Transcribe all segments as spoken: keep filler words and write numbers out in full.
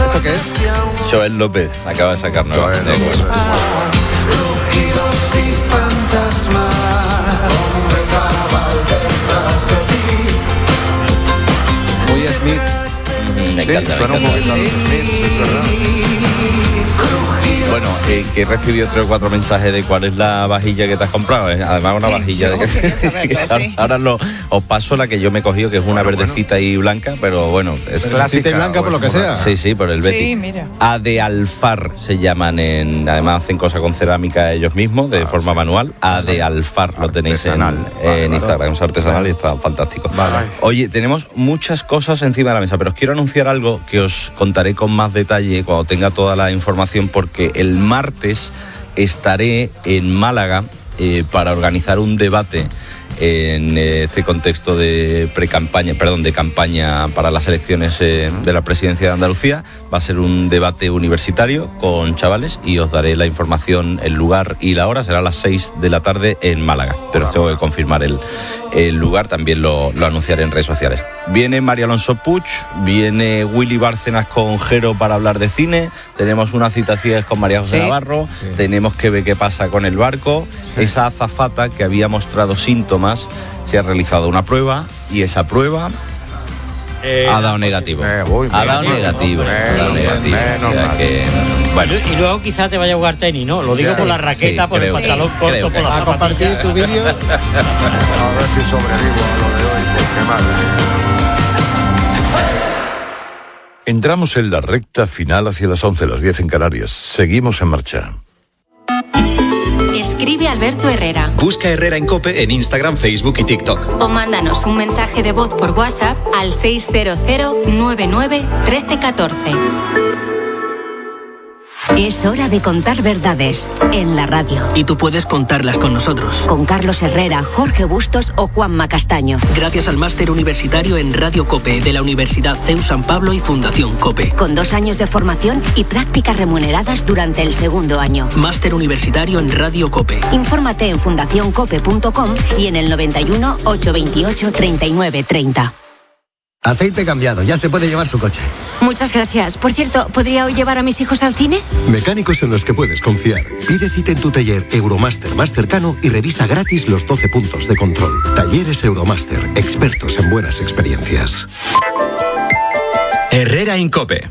¿Esto qué es? Joel López acaba de sacar nueva. Joel López. Muy Smith. Me encanta, sí, me encanta. Bueno, eh, que he recibido tres o cuatro mensajes de cuál es la vajilla que te has comprado. ¿eh? Además, una vajilla de que saberlo, ahora, sí. ahora lo, os paso la que yo me he cogido, que es una Bueno, verdecita y blanca, pero bueno. Es Verdecita y blanca por lo que sea. Sí, sí, por el Betty. Sí, mira. A de Alfar se llaman, en, además hacen cosas con cerámica ellos mismos, de Ah, forma sí. manual. A de Alfar lo tenéis en, Artesanal. en Vale, vale. Instagram, es artesanal y está fantástico. Vale. Oye, tenemos muchas cosas encima de la mesa, pero os quiero anunciar algo que os contaré con más detalle cuando tenga toda la información, porque el martes estaré en Málaga eh, para organizar un debate en este contexto de pre-campaña, perdón, de campaña para las elecciones eh, de la presidencia de Andalucía. Va a ser un debate universitario con chavales y os daré la información, el lugar y la hora. Será a las seis de la tarde en Málaga, pero os tengo que confirmar el, el lugar, también lo, lo anunciaré en redes sociales. Viene María Alonso Puig, viene Willy Bárcenas con Jero para hablar de cine, tenemos unas citaciones con María José Sí. Navarro, Sí. tenemos que ver qué pasa con el barco. Esa azafata que había mostrado síntomas se ha realizado una prueba y esa prueba Eh, ha dado negativo. Eh, uy, ha dado menos, negativo. menos, ha dado negativo. menos O sea mal. que, bueno, Y luego quizás te vaya a jugar tenis, ¿no? Lo digo Sí, por la raqueta, sí, por creo el que- pantalón sí, corto, creo que por la sí. A compartir zapatilla. tu vídeo. A ver si sobrevivo a lo de hoy, porque madre. Entramos en la recta final hacia las once, las diez en Canarias. Seguimos en marcha. Escribe a Alberto Herrera Busca Herrera en COPE en Instagram, Facebook y TikTok. o mándanos un mensaje de voz por WhatsApp al seis cero cero nueve nueve uno tres uno cuatro. Es hora de contar verdades en la radio. Y tú puedes contarlas con nosotros. Con Carlos Herrera, Jorge Bustos o Juanma Castaño. Gracias al máster universitario en Radio COPE de la Universidad C E U San Pablo y Fundación COPE. Con dos años de formación y prácticas remuneradas durante el segundo año. Máster universitario en Radio COPE. Infórmate en fundación cope punto com y en el noventa y uno, ochocientos veintiocho, treinta y nueve treinta. Aceite cambiado, ya se puede llevar su coche. Muchas gracias. Por cierto, ¿podría hoy llevar a mis hijos al cine? Mecánicos en los que puedes confiar. Pide cita en tu taller Euromaster más cercano y revisa gratis los doce puntos de control. Talleres Euromaster, expertos en buenas experiencias. Herrera en COPE.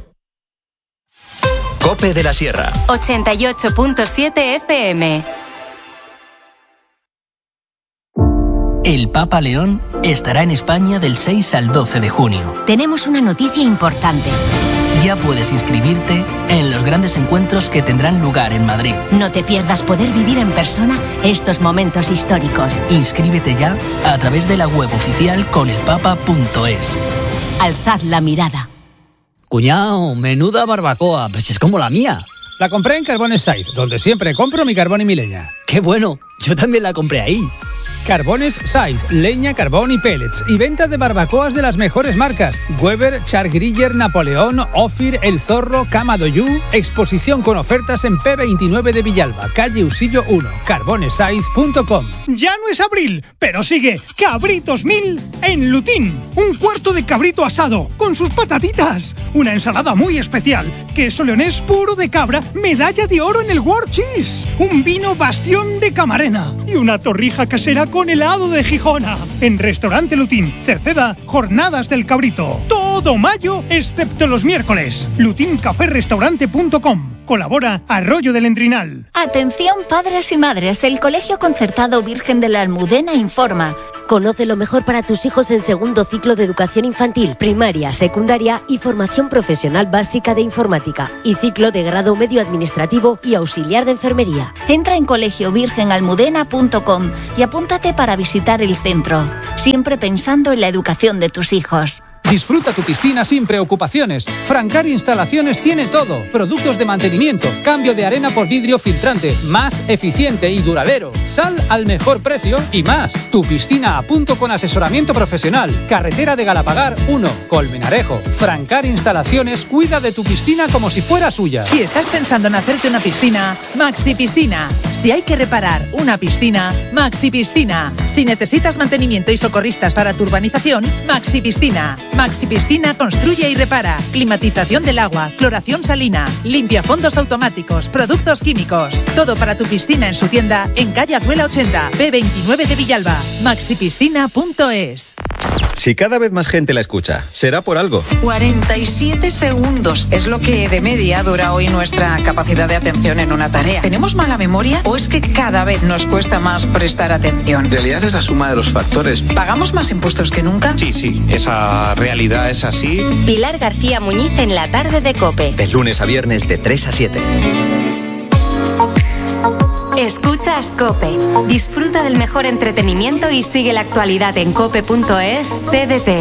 COPE de la Sierra. ochenta y ocho punto siete F M. El Papa León estará en España del seis al doce de junio. Tenemos una noticia importante. Ya puedes inscribirte en los grandes encuentros que tendrán lugar en Madrid. No te pierdas poder vivir en persona estos momentos históricos. Inscríbete ya a través de la web oficial conelpapa punto es. Alzad la mirada. Cuñao, menuda barbacoa, pues es como la mía. La compré en Carbones Saiz, donde siempre compro mi carbón y mi leña. ¡Qué bueno! Yo también la compré ahí. Carbones Saiz, leña, carbón y pellets. Y venta de barbacoas de las mejores marcas. Weber, Chargriller, Napoleón, Ofir, El Zorro, Cama Doyu. Exposición con ofertas en P veintinueve de Villalba, calle Usillo uno, carbones saiz punto com. Ya no es abril, pero sigue Cabritos Mil en Lutín. Un cuarto de cabrito asado con sus patatitas. Una ensalada muy especial, queso leonés puro de cabra, medalla de oro en el World Cheese. Un vino Bastión de Camarena y una torrija casera con helado de Gijona. En Restaurante Lutín, Cerceda, Jornadas del Cabrito. Todo mayo, excepto los miércoles. lutín café restaurante punto com. Colabora Arroyo del Endrinal. Atención padres y madres, el Colegio Concertado Virgen de la Almudena informa. Conoce lo mejor para tus hijos en segundo ciclo de educación infantil, primaria, secundaria y formación profesional básica de informática y ciclo de grado medio administrativo y auxiliar de enfermería. Entra en colegio virgen almudena punto com y apúntate para visitar el centro, siempre pensando en la educación de tus hijos. Disfruta tu piscina sin preocupaciones. Francar Instalaciones tiene todo. Productos de mantenimiento, cambio de arena por vidrio filtrante, más eficiente y duradero. Sal al mejor precio y más. Tu piscina a punto con asesoramiento profesional. Carretera de Galapagar uno, Colmenarejo. Francar Instalaciones cuida de tu piscina como si fuera suya. Si estás pensando en hacerte una piscina, Maxi Piscina. Si hay que reparar una piscina, Maxi Piscina. Si necesitas mantenimiento y socorristas para tu urbanización, Maxi Piscina. Maxi Piscina construye y repara. Climatización del agua, cloración salina, limpia fondos automáticos, productos químicos. Todo para tu piscina en su tienda en calle Azuela ochenta, P veintinueve de Villalba. maxi piscina punto es. Si cada vez más gente la escucha, será por algo. cuarenta y siete segundos es lo que de media dura hoy nuestra capacidad de atención en una tarea. ¿Tenemos mala memoria o es que cada vez nos cuesta más prestar atención? En realidad es la suma de los factores. ¿Pagamos más impuestos que nunca? Sí, sí, esa realidad es así. Pilar García Muñiz en la tarde de COPE. De lunes a viernes de tres a siete. Escuchas COPE. Disfruta del mejor entretenimiento y sigue la actualidad en cope punto es. T D T.